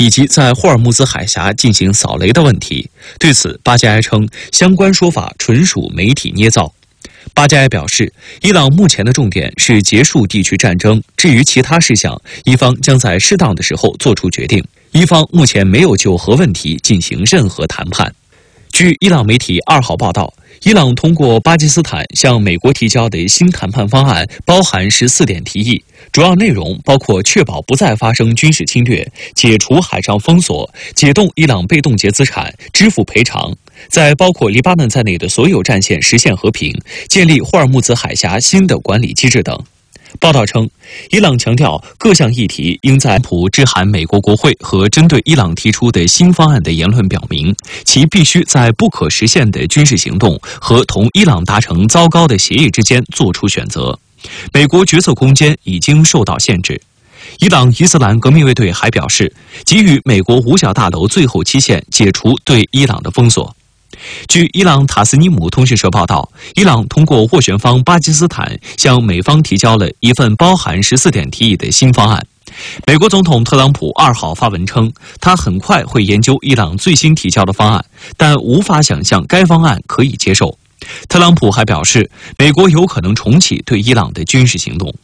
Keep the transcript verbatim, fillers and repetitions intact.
以及在霍尔木兹海峡进行扫雷的问题。对此，巴加埃称相关说法纯属媒体捏造。巴加埃表示，伊朗目前的重点是结束地区战争，至于其他事项，伊方将在适当的时候做出决定。伊方目前没有就核问题进行任何谈判。据伊朗媒体二号报道，伊朗通过巴基斯坦向美国提交的新谈判方案包含十四点提议，主要内容包括确保不再发生军事侵略、解除海上封锁、解冻伊朗被冻结资产、支付赔偿，在包括黎巴嫩在内的所有战线实现和平、建立霍尔木兹海峡新的管理机制等。报道称，伊朗强调各项议题应在普致函美国国会和针对伊朗提出的新方案的言论表明，其必须在不可实现的军事行动和同伊朗达成糟糕的协议之间做出选择。美国决策空间已经受到限制。伊朗伊斯兰革命卫队还表示，给予美国五角大楼最后期限，解除对伊朗的封锁。据伊朗塔斯尼姆通讯社报道，伊朗通过斡旋方巴基斯坦向美方提交了一份包含十四点提议的新方案。美国总统特朗普二号发文称，他很快会研究伊朗最新提交的方案，但无法想象该方案可以接受。特朗普还表示，美国有可能重启对伊朗的军事行动。